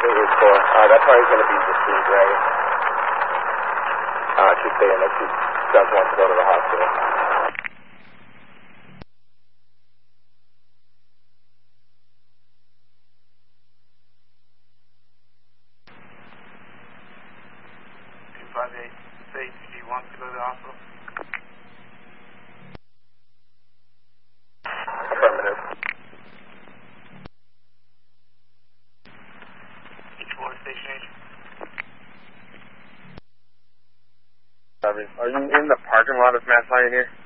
That party's going to be Justine Gray. She's saying that she does want to go to the hospital. Say she wants to go to the hospital? Affirmative. Each Florida station agent. Are you in the parking lot of Mass Pioneer?